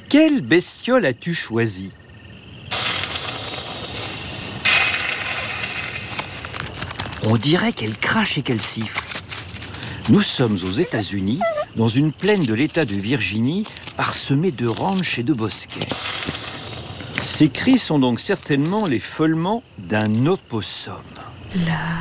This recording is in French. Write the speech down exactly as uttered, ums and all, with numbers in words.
Quelle bestiole as-tu choisi? On dirait qu'elle crache et qu'elle siffle. Nous sommes aux États-Unis, dans une plaine de l'État de Virginie, parsemée de ranchs et de bosquets. Ces cris sont donc certainement les feulements d'un opossum. La